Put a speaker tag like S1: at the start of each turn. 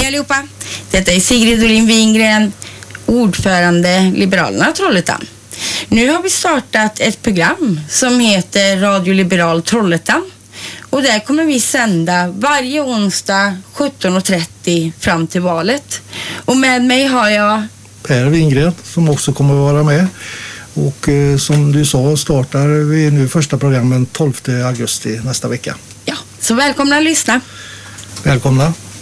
S1: Hej allihopa! Detta är Sigrid Dolin Wingren, ordförande Liberalerna Trollhättan. Nu har vi startat ett program som heter Radio Liberal Trollhättan. Och där kommer vi sända varje onsdag 17.30 fram till valet. Och med mig har jag
S2: Per Wingren som också kommer att vara med. Och som du sa startar vi nu första programmen 12 augusti nästa vecka.
S1: Ja, så välkomna att lyssna.
S2: Välkomna.